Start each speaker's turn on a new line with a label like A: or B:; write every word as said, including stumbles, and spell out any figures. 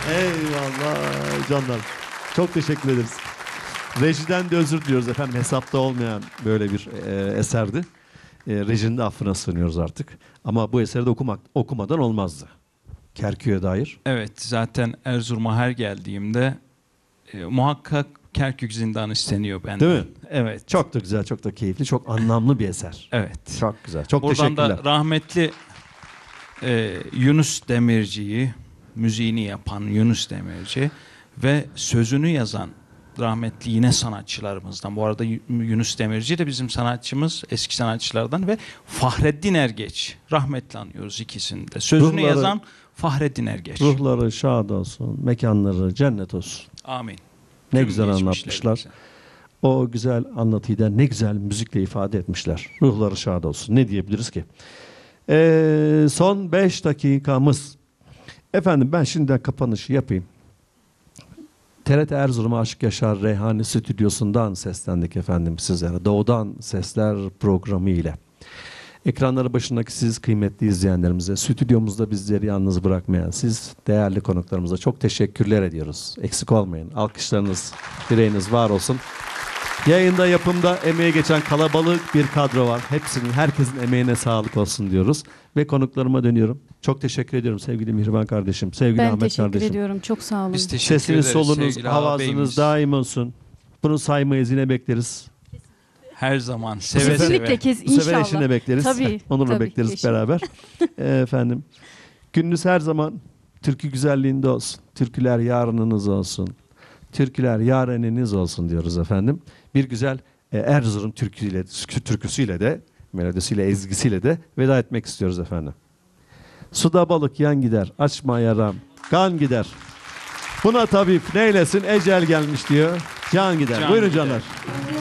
A: Eyvallah canlar. Çok teşekkür ederiz. Rejiden de özür diliyoruz efendim. Hesapta olmayan böyle bir e, eserdi. E, rejinin de affına sığınıyoruz artık. Ama bu eseri de okumak, okumadan olmazdı. Kerkük'e dair.
B: Evet, zaten Erzurum'a her geldiğimde e, muhakkak Kerkük zindanı isteniyor benden.
A: Değil mi?
B: Evet.
A: Çok da güzel, çok da keyifli, çok anlamlı bir eser.
B: Evet.
A: Çok güzel. Çok
B: Buradan
A: teşekkürler.
B: da rahmetli e, Yunus Demirci'yi, müziğini yapan Yunus Demirci ve sözünü yazan rahmetli yine sanatçılarımızdan. Bu arada Yunus Demirci de bizim sanatçımız, eski sanatçılardan ve Fahreddin Ergeç. Rahmetli anıyoruz ikisini de. Sözünü
A: Ruhları,
B: yazan Fahreddin Ergeç.
A: Ruhları şad olsun, mekanları cennet olsun.
B: Amin.
A: Ne
B: Tüm
A: güzel anlatmışlar.
B: geçmişlerimize.
A: O güzel anlatıyı da ne güzel müzikle ifade etmişler. Ruhları şad olsun. Ne diyebiliriz ki? Ee, son beş dakikamız. Efendim ben şimdiden kapanışı yapayım. T R T Erzurum Aşık Yaşar Reyhani Stüdyosu'ndan seslendik efendim sizlere. Doğudan Sesler programı ile. Ekranları başındaki siz kıymetli izleyenlerimize, stüdyomuzda bizleri yalnız bırakmayan siz değerli konuklarımıza çok teşekkürler ediyoruz. Eksik olmayın. Alkışlarınız, direğiniz var olsun. Yayında, yapımda emeği geçen kalabalık bir kadro var. Hepsinin, herkesin emeğine sağlık olsun diyoruz. Ve konuklarıma dönüyorum. Çok teşekkür ediyorum sevgili Mihriban kardeşim, sevgili
C: Ben
A: Ahmet
C: teşekkür
A: kardeşim.
C: ediyorum. Çok sağ olun.
B: Biz teşekkür
A: Sesiniz,
B: ederiz
A: solunuz,
B: sevgili
A: havasınız
B: ağabeyimiz.
A: daim olsun. Bunu saymayız, yine bekleriz.
B: Her zaman seve
C: Kesinlikle
B: seve.
C: kes
A: Bu sefer
C: inşallah.
A: eşini bekleriz.
C: Tabii.
A: Onurla
C: tabii,
A: bekleriz
C: kesin.
A: beraber. Ee, efendim. Gününüz her zaman türkü güzelliğinde olsun. Türküler yarınınız olsun. Türküler yareniniz olsun diyoruz efendim. Bir güzel e, Erzurum türküsüyle, türküsüyle de, melodisiyle, ezgisiyle de veda etmek istiyoruz efendim. Suda balık yan gider, açma yaram, kan gider. Buna tabip neylesin, ecel gelmiş diyor. Can gider.
B: Can
A: Buyurun
B: gider.
A: canlar.